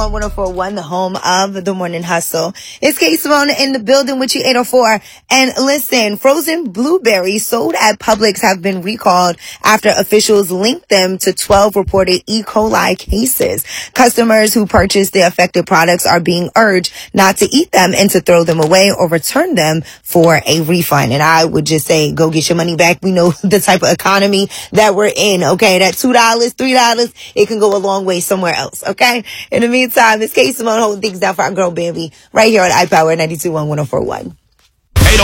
On 1041, the home of the morning hustle. It's K Simone in the building with you, 804. And listen, frozen blueberries sold at Publix have been recalled after officials linked them to 12 reported E. coli cases. Customers who purchased the affected products are being urged not to eat them and to throw them away or return them for a refund. And I would just say, go get your money back. We know the type of economy that we're in, okay? That $2, $3, it can go a long way somewhere else, okay? In the meantime, it's K Simone holding things down for our girl Bambi right here on iPower 92.1 1041.